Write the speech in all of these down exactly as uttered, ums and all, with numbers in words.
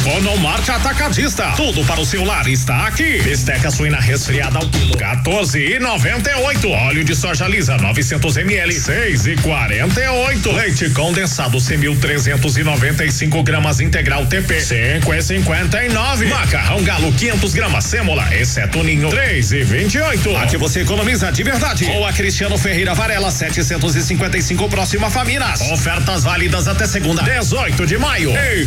Economarte Atacadista. Tudo para o seu lar está aqui. Bisteca suína resfriada ao quilo quatorze e noventa e oito. Óleo de soja lisa novecentos mililitros seis e quarenta e oito. Leite condensado cem mil trezentos e noventa e cinco gramas integral T P cinco e cinquenta e nove. Macarrão Galo quinhentos gramas sêmola exceto ninho três e vinte e oito. Aqui você economiza de verdade. Ou a Cristiano Ferreira Varela setecentos e cinquenta e cinco próxima Famílias. Ofertas válidas até segunda, dezoito de maio.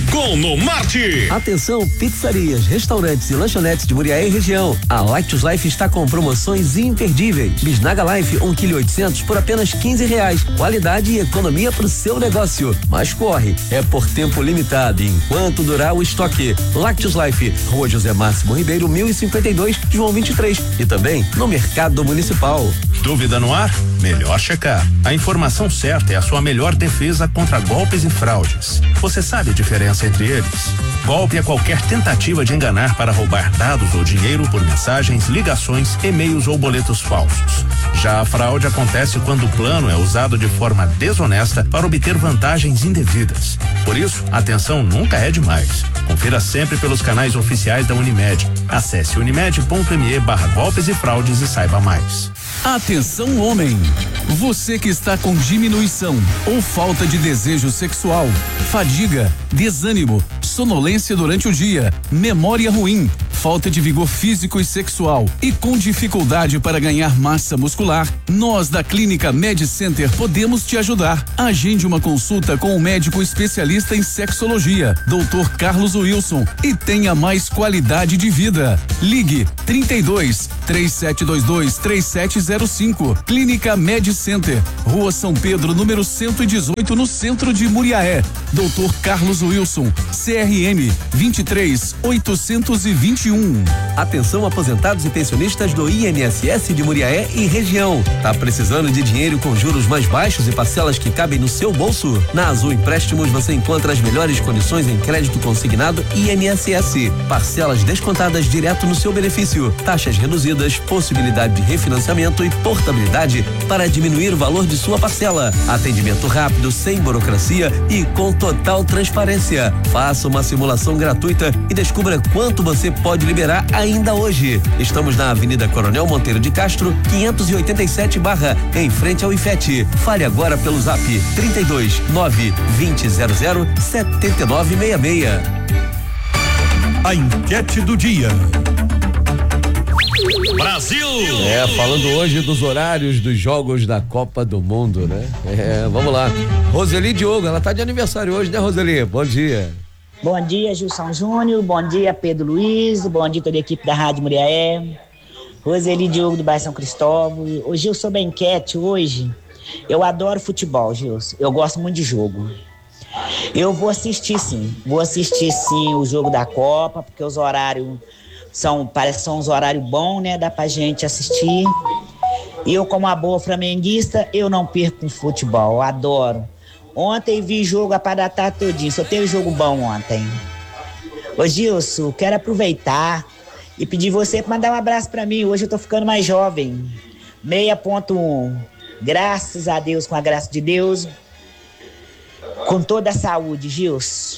Economarte. Atenção, pizzarias, restaurantes e lanchonetes de Muriaé e região. A Lactus Life está com promoções imperdíveis. Bisnaga Life um quilo e oitocentos por apenas quinze reais. Qualidade e economia para o seu negócio. Mas corre, é por tempo limitado enquanto durar o estoque. Lactus Life, Rua José Máximo Ribeiro, mil e cinquenta e dois, João vinte e três e também no Mercado Municipal. Dúvida no ar? Melhor checar. A informação certa é a sua melhor defesa contra golpes e fraudes. Você sabe a diferença entre eles? Golpe é qualquer tentativa de enganar para roubar dados ou dinheiro por mensagens, ligações, e-mails ou boletos falsos. Já a fraude acontece quando o plano é usado de forma desonesta para obter vantagens indevidas. Por isso, atenção nunca é demais. Confira sempre pelos canais oficiais da Unimed. Acesse unimed ponto me barra golpes e fraudes e saiba mais. Atenção homem, você que está com diminuição ou falta de desejo sexual, fadiga, desânimo, sonolência durante o dia, memória ruim, falta de vigor físico e sexual e com dificuldade para ganhar massa muscular, nós da Clínica Med Center podemos te ajudar. Agende uma consulta com o médico especialista em sexologia, doutor Carlos Wilson, e tenha mais qualidade de vida. Ligue trinta e dois, três sete dois dois, três sete zero cinco. Clínica Med Center, Rua São Pedro, número cento e dezoito, no centro de Muriaé. doutor Carlos Wilson, C R M vinte e três, oitocentos e vinte e um. Atenção aposentados e pensionistas do I N S S de Muriaé e região. Tá precisando de dinheiro com juros mais baixos e parcelas que cabem no seu bolso? Na Azul Empréstimos você encontra as melhores condições em crédito consignado I N S S. Parcelas descontadas direto no seu benefício. Taxas reduzidas, possibilidade de refinanciamento e portabilidade para diminuir o valor de sua parcela. Atendimento rápido, sem burocracia e com total transparência. Faça uma simulação gratuita e descubra quanto você pode liberar ainda hoje. Estamos na Avenida Coronel Monteiro de Castro, quinhentos e oitenta e sete barra, em frente ao I F E T. Fale agora pelo zap trinta e dois, nove, vinte, zero zero, setenta e nove sessenta e seis. A enquete do dia. Brasil! É, falando hoje dos horários dos jogos da Copa do Mundo, né? É, vamos lá. Roseli Diogo, ela tá de aniversário hoje, né, Roseli? Bom dia. Bom dia, Gilson Júnior, bom dia, Pedro Luiz, bom dia toda a equipe da Rádio Muriaé. Roseli Diogo do bairro São Cristóvão. Ô Gilson, sobre a enquete hoje, eu adoro futebol, Gilson, eu gosto muito de jogo. Eu vou assistir sim, vou assistir sim o jogo da Copa, porque os horários são, parece que são uns horários bons, né, dá pra gente assistir. E eu, como uma boa flamenguista, eu não perco um futebol, eu adoro. Ontem vi jogo a par da tarde todinho, só teve jogo bom ontem. Ô Gilson, quero aproveitar e pedir você para mandar um abraço para mim, hoje eu tô ficando mais jovem. seis ponto um, graças a Deus, com a graça de Deus, com toda a saúde, Gilson.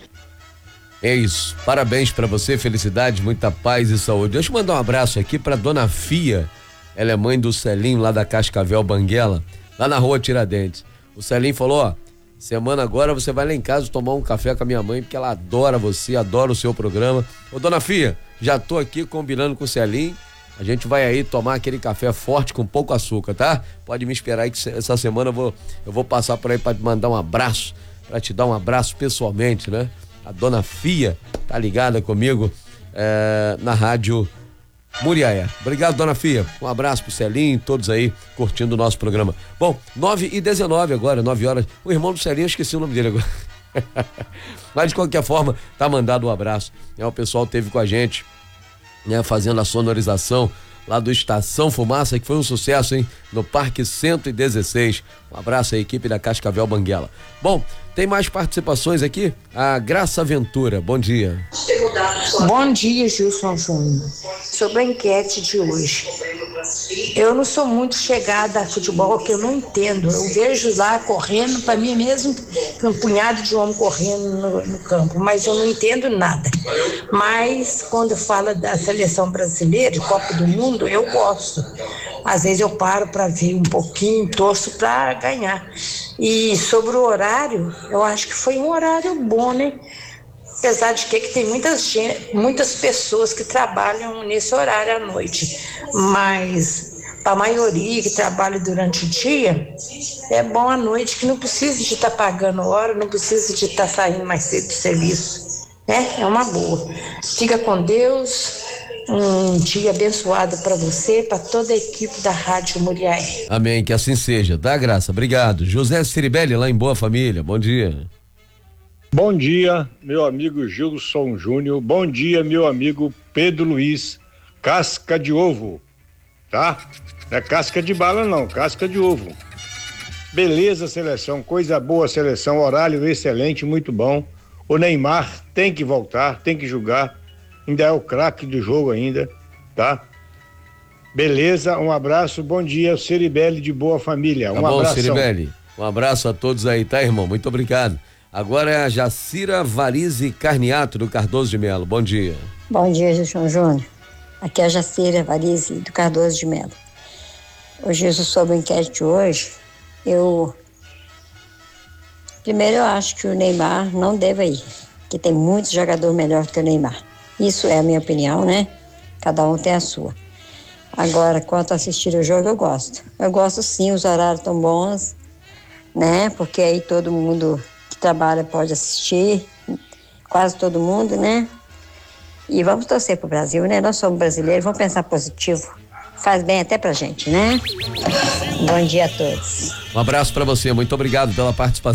É isso, parabéns para você, felicidade, muita paz e saúde. Deixa eu mandar um abraço aqui para dona Fia, ela é mãe do Celinho lá da Cascavel Banguela, lá na rua Tiradentes. O Celinho falou, ó, semana agora você vai lá em casa tomar um café com a minha mãe, porque ela adora você, adora o seu programa. Ô dona Fia, já tô aqui combinando com o Celinho, a gente vai aí tomar aquele café forte com pouco açúcar, tá? Pode me esperar aí que essa semana eu vou, eu vou passar por aí para te mandar um abraço, para te dar um abraço pessoalmente, né? A dona Fia tá ligada comigo é, na rádio Muriaé. Obrigado, dona Fia. Um abraço pro Celinho, todos aí curtindo o nosso programa. Bom, nove e dezenove agora, nove horas. O irmão do Celinho, eu esqueci o nome dele agora. Mas de qualquer forma, tá mandado um abraço. É, o pessoal teve com a gente, né, fazendo a sonorização lá do Estação Fumaça, que foi um sucesso, hein? No Parque cento e dezesseis. Um abraço à equipe da Cascavel Banguela. Bom, tem mais participações aqui? A Graça Ventura, bom dia. Bom dia, Gilson Júnior. Sobre a enquete de hoje, Eu não sou muito chegada a futebol, que eu não entendo. Eu vejo lá correndo, para mim é mesmo que um punhado de homem correndo no, no campo, mas eu não entendo nada. Mas quando fala da seleção brasileira, Copa do Mundo, eu gosto. Às vezes eu paro para ver um pouquinho, torço para ganhar. E sobre o horário, eu acho que foi um horário bom, né? Apesar de que, que tem muitas, muitas pessoas que trabalham nesse horário à noite, mas para a maioria que trabalha durante o dia, é bom à noite, que não precisa de estar tá pagando hora, não precisa de estar tá saindo mais cedo do serviço, né? É uma boa. Fica com Deus, um dia abençoado para você, para toda a equipe da Rádio Muriaé. Amém, que assim seja. Dá graça, obrigado. José Ciribelli, lá em Boa Família, bom dia. Bom dia, meu amigo Gilson Júnior. Bom dia, meu amigo Pedro Luiz. Casca de ovo, tá? Não é casca de bala, não, casca de ovo. Beleza, seleção, coisa boa, seleção, horário excelente, muito bom. O Neymar tem que voltar, tem que jogar. Ainda é o craque do jogo ainda, tá? Beleza, um abraço, bom dia, Ciribelli de Boa Família. Um tá bom, abração. Ciribelli. Um abraço a todos aí, tá, irmão? Muito obrigado. Agora é a Jacira Varize Carniato, do Cardoso de Melo. Bom dia. Bom dia, Gilson Júnior. Aqui é a Jacira Varize, do Cardoso de Melo. Ô, Jesus, sobre a enquete hoje, eu... Primeiro, eu acho que o Neymar não deve ir, que tem muito jogador melhor que o Neymar. Isso é a minha opinião, né? Cada um tem a sua. Agora, quanto a assistir o jogo, eu gosto. Eu gosto sim, os horários tão bons, né? Porque aí todo mundo que trabalha pode assistir, quase todo mundo, né? E vamos torcer pro Brasil, né? Nós somos brasileiros, vamos pensar positivo. Faz bem até pra gente, né? Bom dia a todos. Um abraço pra você, muito obrigado pela participação.